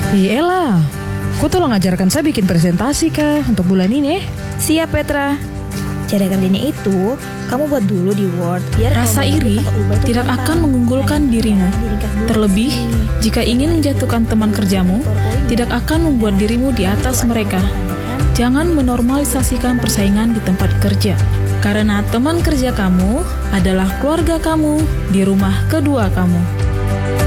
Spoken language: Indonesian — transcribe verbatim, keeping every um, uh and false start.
Iyalah, kau tolong ajarkan saya bikin presentasi kah untuk bulan ini? Siap Petra. Cara kerjanya itu, kamu buat dulu di Word. Biar Rasa iri tidak akan mengunggulkan dirimu. Terlebih, jika ingin menjatuhkan teman kerjamu, tidak akan membuat dirimu di atas mereka. Jangan menormalisasikan persaingan di tempat kerja. Karena teman kerja kamu adalah keluarga kamu di rumah kedua kamu.